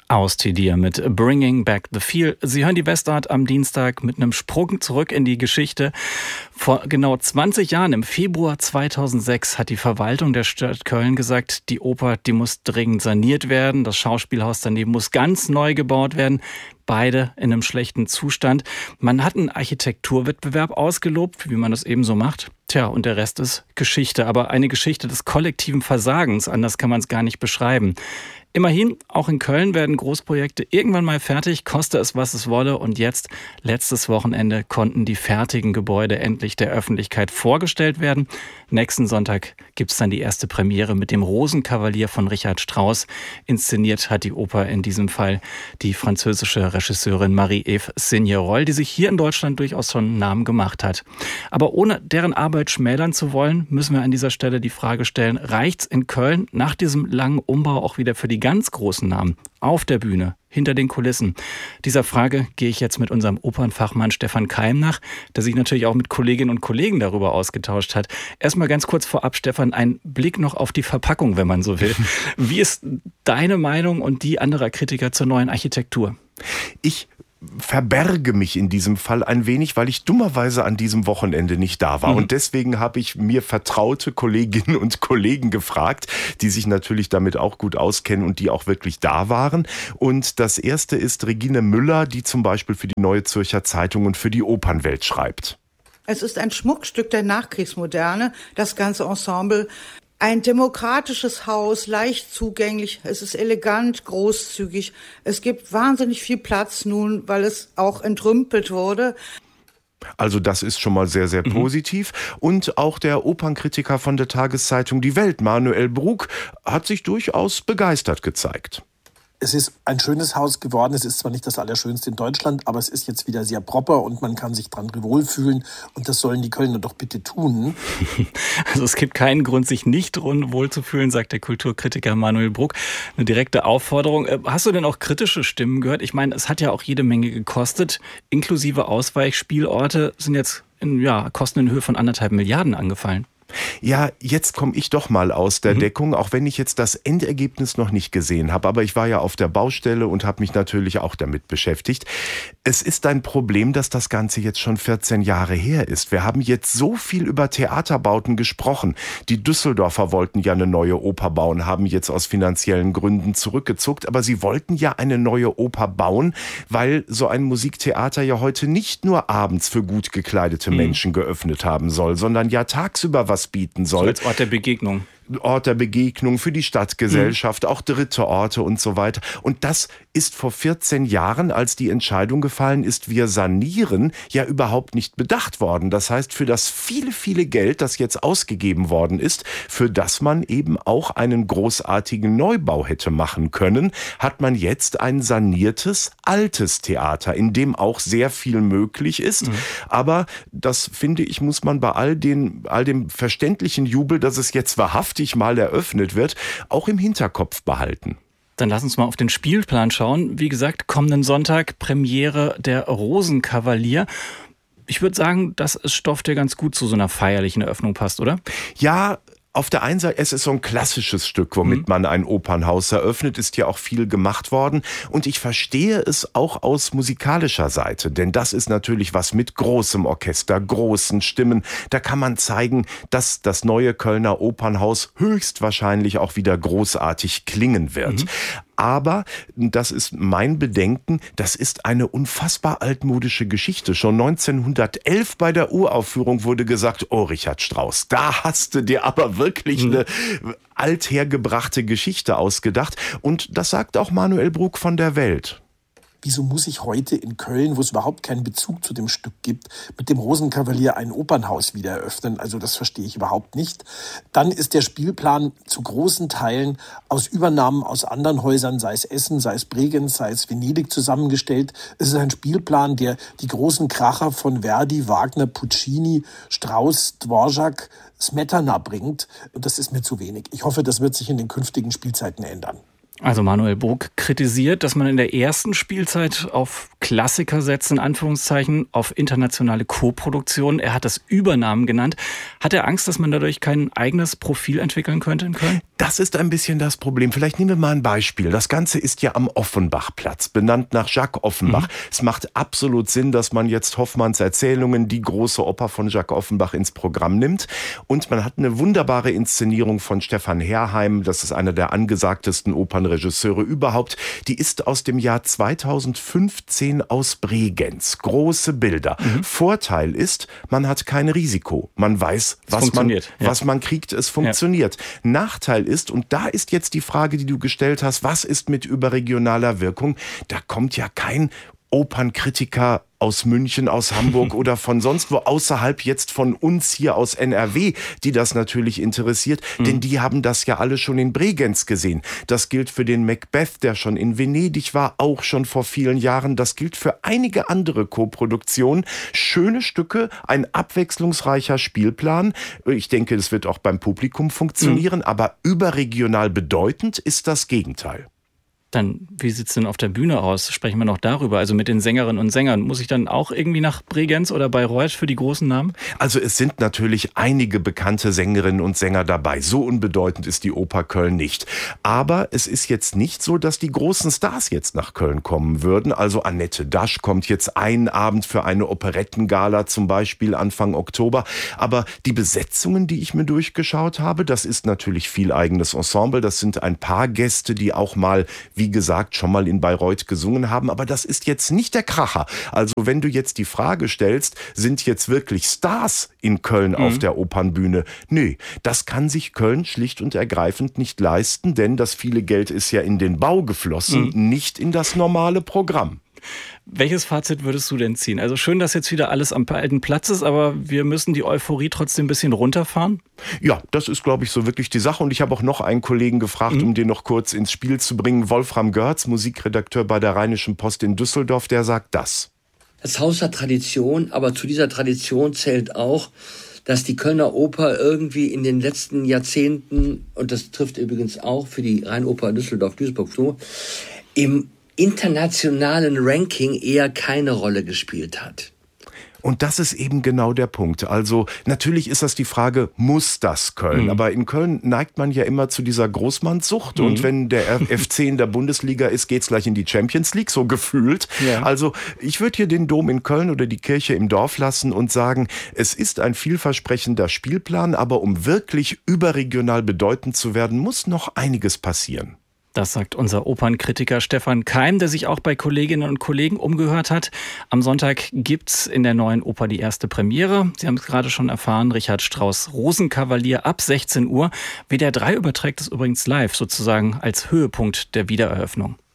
Austidia mit Bringing Back the Feel. Sie hören die Bestart am Dienstag mit einem Sprung zurück in die Geschichte. Vor genau 20 Jahren, im Februar 2006, hat die Verwaltung der Stadt Köln gesagt, die Oper, die muss dringend saniert werden. Das Schauspielhaus daneben muss ganz neu gebaut werden. Beide in einem schlechten Zustand. Man hat einen Architekturwettbewerb ausgelobt, wie man das eben so macht. Tja, und der Rest ist Geschichte. Aber eine Geschichte des kollektiven Versagens. Anders kann man es gar nicht beschreiben. Immerhin, auch in Köln werden Großprojekte irgendwann mal fertig, koste es, was es wolle. Und jetzt, letztes Wochenende, konnten die fertigen Gebäude endlich der Öffentlichkeit vorgestellt werden. Nächsten Sonntag gibt's dann die erste Premiere mit dem Rosenkavalier von Richard Strauss. Inszeniert hat die Oper in diesem Fall die französische Regisseurin Marie-Ève Signerolle, die sich hier in Deutschland durchaus schon einen Namen gemacht hat. Aber ohne deren Arbeit schmälern zu wollen, müssen wir an dieser Stelle die Frage stellen, reicht's in Köln nach diesem langen Umbau auch wieder für die ganz großen Namen auf der Bühne, hinter den Kulissen? Dieser Frage gehe ich jetzt mit unserem Opernfachmann Stefan Keim nach, der sich natürlich auch mit Kolleginnen und Kollegen darüber ausgetauscht hat. Erstmal ganz kurz vorab, Stefan, ein Blick noch auf die Verpackung, wenn man so will. Wie ist deine Meinung und die anderer Kritiker zur neuen Architektur? Ich verberge mich in diesem Fall ein wenig, weil ich dummerweise an diesem Wochenende nicht da war. Und deswegen habe ich mir vertraute Kolleginnen und Kollegen gefragt, die sich natürlich damit auch gut auskennen und die auch wirklich da waren. Und das erste ist Regine Müller, die zum Beispiel für die Neue Zürcher Zeitung und für die Opernwelt schreibt. Es ist ein Schmuckstück der Nachkriegsmoderne, das ganze Ensemble. Ein demokratisches Haus, leicht zugänglich, es ist elegant, großzügig. Es gibt wahnsinnig viel Platz nun, weil es auch entrümpelt wurde. Also das ist schon mal sehr, sehr positiv. Und auch der Opernkritiker von der Tageszeitung Die Welt, Manuel Brug, hat sich durchaus begeistert gezeigt. Es ist ein schönes Haus geworden. Es ist zwar nicht das Allerschönste in Deutschland, aber es ist jetzt wieder sehr proper und man kann sich dran wohlfühlen. Und das sollen die Kölner doch bitte tun. Also es gibt keinen Grund, sich nicht wohlzufühlen, sagt der Kulturkritiker Manuel Brug. Eine direkte Aufforderung. Hast du denn auch kritische Stimmen gehört? Ich meine, es hat ja auch jede Menge gekostet. Inklusive Ausweichspielorte sind jetzt Kosten in Höhe von 1,5 Milliarden angefallen. Ja, jetzt komme ich doch mal aus der Deckung, auch wenn ich jetzt das Endergebnis noch nicht gesehen habe. Aber ich war ja auf der Baustelle und habe mich natürlich auch damit beschäftigt. Es ist ein Problem, dass das Ganze jetzt schon 14 Jahre her ist. Wir haben jetzt so viel über Theaterbauten gesprochen. Die Düsseldorfer wollten ja eine neue Oper bauen, haben jetzt aus finanziellen Gründen zurückgezuckt. Aber sie wollten ja eine neue Oper bauen, weil so ein Musiktheater ja heute nicht nur abends für gut gekleidete Menschen geöffnet haben soll, sondern ja tagsüber was bieten soll. So als Ort der Begegnung. Ort der Begegnung für die Stadtgesellschaft, auch dritte Orte und so weiter. Und das ist vor 14 Jahren, als die Entscheidung gefallen ist, wir sanieren, ja überhaupt nicht bedacht worden. Das heißt, für das viele, viele Geld, das jetzt ausgegeben worden ist, für das man eben auch einen großartigen Neubau hätte machen können, hat man jetzt ein saniertes, altes Theater, in dem auch sehr viel möglich ist. Aber das, finde ich, muss man bei all dem verständlichen Jubel, dass es jetzt wahrhaftig mal eröffnet wird, auch im Hinterkopf behalten. Dann lass uns mal auf den Spielplan schauen. Wie gesagt, kommenden Sonntag Premiere der Rosenkavalier. Ich würde sagen, das ist Stoff, der ganz gut zu so einer feierlichen Eröffnung passt, oder? Ja, auf der einen Seite, es ist so ein klassisches Stück, womit man ein Opernhaus eröffnet, ist ja auch viel gemacht worden. Und ich verstehe es auch aus musikalischer Seite, denn das ist natürlich was mit großem Orchester, großen Stimmen. Da kann man zeigen, dass das neue Kölner Opernhaus höchstwahrscheinlich auch wieder großartig klingen wird. Aber, das ist mein Bedenken, das ist eine unfassbar altmodische Geschichte. Schon 1911 bei der Uraufführung wurde gesagt, oh Richard Strauss, da hast du dir aber wirklich eine althergebrachte Geschichte ausgedacht. Und das sagt auch Manuel Brug von der Welt. Wieso muss ich heute in Köln, wo es überhaupt keinen Bezug zu dem Stück gibt, mit dem Rosenkavalier ein Opernhaus wieder eröffnen? Also das verstehe ich überhaupt nicht. Dann ist der Spielplan zu großen Teilen aus Übernahmen aus anderen Häusern, sei es Essen, sei es Bregenz, sei es Venedig, zusammengestellt. Es ist ein Spielplan, der die großen Kracher von Verdi, Wagner, Puccini, Strauss, Dvorak, Smetana bringt. Und das ist mir zu wenig. Ich hoffe, das wird sich in den künftigen Spielzeiten ändern. Also Manuel Bog kritisiert, dass man in der ersten Spielzeit auf Klassiker setzt, in Anführungszeichen, auf internationale Co-Produktionen. Er hat das Übernahmen genannt. Hat er Angst, dass man dadurch kein eigenes Profil entwickeln könnte in Köln? Das ist ein bisschen das Problem. Vielleicht nehmen wir mal ein Beispiel. Das Ganze ist ja am Offenbachplatz, benannt nach Jacques Offenbach. Es macht absolut Sinn, dass man jetzt Hoffmanns Erzählungen, die große Oper von Jacques Offenbach, ins Programm nimmt. Und man hat eine wunderbare Inszenierung von Stefan Herrheim. Das ist einer der angesagtesten Opernregisseure überhaupt. Die ist aus dem Jahr 2015 aus Bregenz. Große Bilder. Vorteil ist, man hat kein Risiko. Man weiß, was man kriegt. Es funktioniert. Ja. Nachteil ist, und da ist jetzt die Frage, die du gestellt hast, was ist mit überregionaler Wirkung? Da kommt ja kein Opernkritiker aus München, aus Hamburg oder von sonst wo außerhalb jetzt von uns hier aus NRW, die das natürlich interessiert, denn die haben das ja alle schon in Bregenz gesehen. Das gilt für den Macbeth, der schon in Venedig war, auch schon vor vielen Jahren. Das gilt für einige andere Co-Produktionen. Schöne Stücke, ein abwechslungsreicher Spielplan. Ich denke, das wird auch beim Publikum funktionieren, aber überregional bedeutend ist das Gegenteil. Dann, wie sieht's denn auf der Bühne aus? Sprechen wir noch darüber. Also mit den Sängerinnen und Sängern. Muss ich dann auch irgendwie nach Bregenz oder Bayreuth für die großen Namen? Also es sind natürlich einige bekannte Sängerinnen und Sänger dabei. So unbedeutend ist die Oper Köln nicht. Aber es ist jetzt nicht so, dass die großen Stars jetzt nach Köln kommen würden. Also Annette Dasch kommt jetzt einen Abend für eine Operettengala zum Beispiel Anfang Oktober. Aber die Besetzungen, die ich mir durchgeschaut habe, das ist natürlich viel eigenes Ensemble. Das sind ein paar Gäste, die auch mal, wie gesagt, schon mal in Bayreuth gesungen haben, aber das ist jetzt nicht der Kracher. Also wenn du jetzt die Frage stellst, sind jetzt wirklich Stars in Köln auf der Opernbühne? Nö, das kann sich Köln schlicht und ergreifend nicht leisten, denn das viele Geld ist ja in den Bau geflossen, nicht in das normale Programm. Welches Fazit würdest du denn ziehen? Also schön, dass jetzt wieder alles am alten Platz ist, aber wir müssen die Euphorie trotzdem ein bisschen runterfahren? Ja, das ist, glaube ich, so wirklich die Sache. Und ich habe auch noch einen Kollegen gefragt, um den noch kurz ins Spiel zu bringen. Wolfram Görz, Musikredakteur bei der Rheinischen Post in Düsseldorf, der sagt das. Das Haus hat Tradition, aber zu dieser Tradition zählt auch, dass die Kölner Oper irgendwie in den letzten Jahrzehnten, und das trifft übrigens auch für die Rheinoper Düsseldorf-Duisburg so, im internationalen Ranking eher keine Rolle gespielt hat. Und das ist eben genau der Punkt. Also natürlich ist das die Frage, muss das Köln? Aber in Köln neigt man ja immer zu dieser Großmannssucht. Und wenn der FC in der Bundesliga ist, geht's gleich in die Champions League, so gefühlt. Ja. Also ich würde hier den Dom in Köln oder die Kirche im Dorf lassen und sagen, es ist ein vielversprechender Spielplan, aber um wirklich überregional bedeutend zu werden, muss noch einiges passieren. Das sagt unser Opernkritiker Stefan Keim, der sich auch bei Kolleginnen und Kollegen umgehört hat. Am Sonntag gibt's in der Neuen Oper die erste Premiere. Sie haben es gerade schon erfahren, Richard Strauss Rosenkavalier ab 16 Uhr. WDR 3 überträgt es übrigens live, sozusagen als Höhepunkt der Wiedereröffnung.